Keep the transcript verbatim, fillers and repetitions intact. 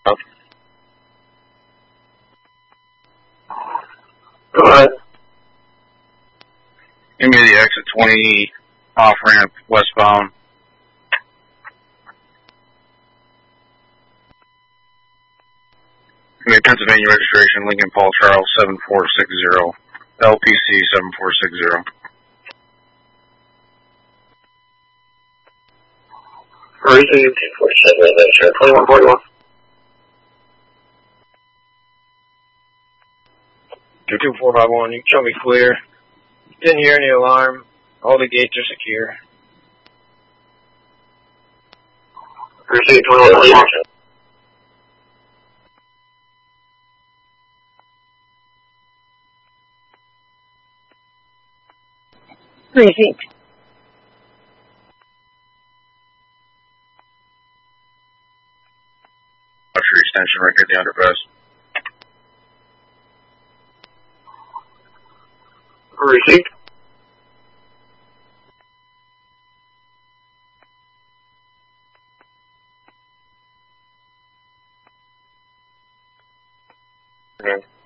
up. Go ahead. Give me the exit twenty off ramp westbound. Give me Pennsylvania registration, Lincoln Paul Charles seven four six zero, L P C seven four six zero. Received two forty-seven, that's twenty-one forty-one. two two four five one, you can show me clear. Didn't hear any alarm. All the gates are secure. Received twenty-one forty-one. Received. Watch your extension right here at the underpass. Received. Okay.